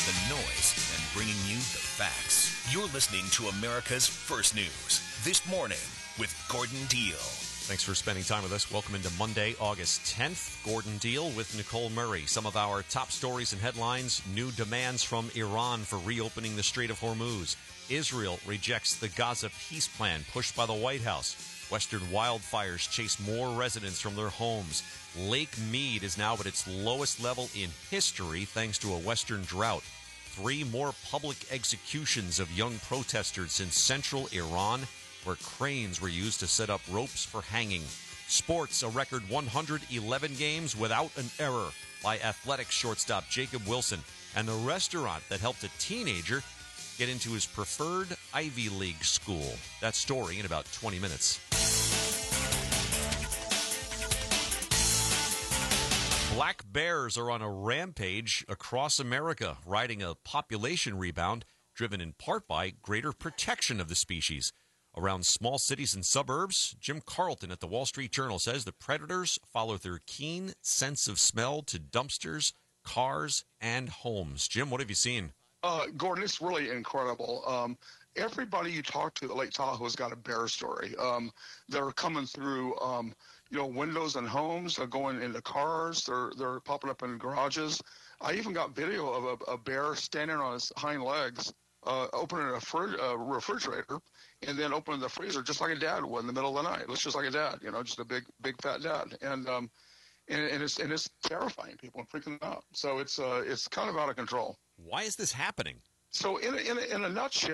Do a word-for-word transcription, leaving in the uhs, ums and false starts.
the noise and bringing you the facts. You're listening to America's First News This Morning with Gordon Deal. Thanks for spending time with us. Welcome into Monday, August tenth. Gordon Deal with Nicole Murray. Some of our top stories and headlines. New demands from Iran for reopening the Strait of Hormuz. Israel rejects the Gaza peace plan pushed by the White House. Western wildfires chase more residents from their homes. Lake Mead is now at its lowest level in history thanks to a western drought. Three more public executions of young protesters in central Iran, where cranes were used to set up ropes for hanging. Sports, a record one hundred eleven games without an error by Athletics shortstop Jacob Wilson. And the restaurant that helped a teenager get into his preferred Ivy League school. That story in about twenty minutes. Black bears are on a rampage across America, riding a population rebound driven in part by greater protection of the species. Around small cities and suburbs, Jim Carlton at the Wall Street Journal says the predators follow their keen sense of smell to dumpsters, cars, and homes. Jim, what have you seen? Uh, Gordon, it's really incredible. Um, everybody you talk to at Lake Tahoe has got a bear story. Um, they're coming through, um, you know, windows and homes. They're going into cars. They're they're popping up in garages. I even got video of a, a bear standing on his hind legs, uh, opening a, fr- a refrigerator, and then opening the freezer just like a dad would in the middle of the night. Looks just like a dad, you know, just a big, big fat dad. And um, and, and it's and it's terrifying people and freaking them out. So it's uh, it's kind of out of control. Why is this happening? So in a, in a, in a nutshell.